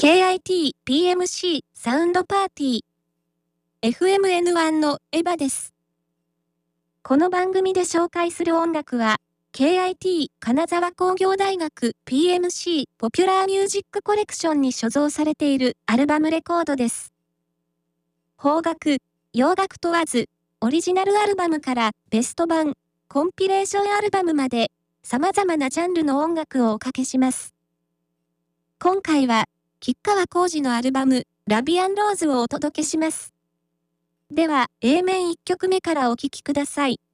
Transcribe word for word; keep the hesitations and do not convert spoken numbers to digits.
ケーアイティーピーエムシー サウンドパーティー エフエムエヌワン のエヴァです。この番組で紹介する音楽は ケーアイティー 金沢工業大学 ピーエムシー ポピュラーミュージックコレクションに所蔵されているアルバムレコードです。邦楽、洋楽問わず、オリジナルアルバムからベスト版、コンピレーションアルバムまで様々なジャンルの音楽をおかけします。今回は吉川晃司のアルバムラビアンローズをお届けします。では エー 面いっきょくめからお聴きください。